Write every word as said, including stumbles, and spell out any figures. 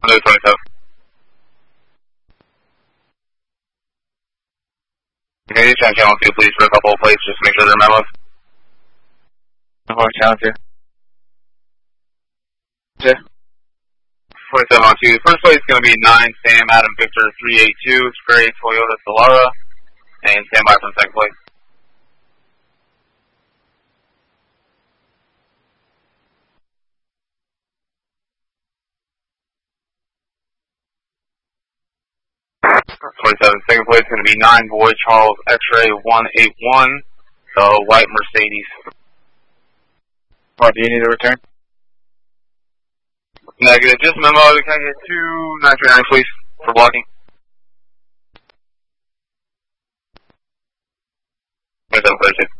Under twenty-seven. Okay, you channel two, please, for a couple of plates, just to make sure they're memos. Oh, channel two. Okay. twenty-seven on two. First place is going to be nine Sam Adam Victor three eight two, Gray Toyota Solara, and stand by for the second place. twenty-seven, second place is going to be nine Boy Charles X-Ray one eight one, the white Mercedes. What, do you need a return? Negative, just a memo, can I get two nine three nine please, for blocking? twenty-seven, thirty-six.